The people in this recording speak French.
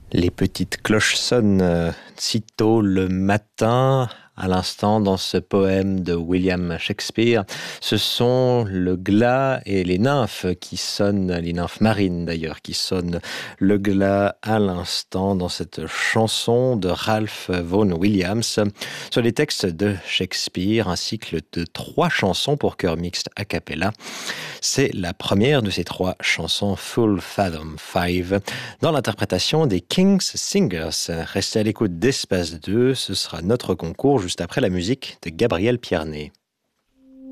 Les petites cloches sonnent si tôt le matin, à l'instant dans ce poème de William Shakespeare. Ce sont le glas et les nymphes qui sonnent, les nymphes marines d'ailleurs, qui sonnent le glas à l'instant dans cette chanson de Ralph Vaughan Williams sur les textes de Shakespeare, un cycle de 3 chansons pour chœur mixte a cappella. C'est la première de ces 3 chansons, Full Fathom 5, dans l'interprétation des King's Singers. Restez à l'écoute d'Espace 2, ce sera notre concours juste après la musique de Gabriel Pierné.